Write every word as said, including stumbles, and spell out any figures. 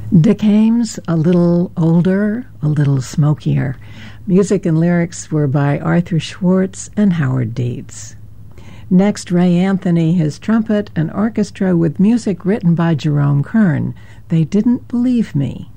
Dick Haymes, A Little Older, A Little Smokier. Music and lyrics were by Arthur Schwartz and Howard Dietz. Next, Ray Anthony, his trumpet and orchestra with music written by Jerome Kern. They Didn't Believe Me.